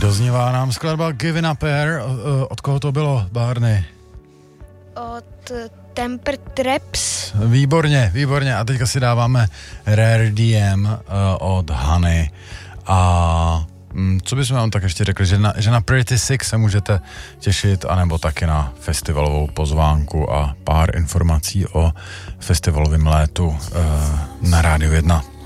Doznívá nám skladba Given Up Air. Od koho to bylo, Barney? Od Temper Traps. Výborně, výborně. A teďka si dáváme Rare DM od Hany. A co bychom vám tak ještě řekli, že na Pretty Sick se můžete těšit, anebo taky na festivalovou pozvánku a pár informací o festivalovém létu na Rádiu 1.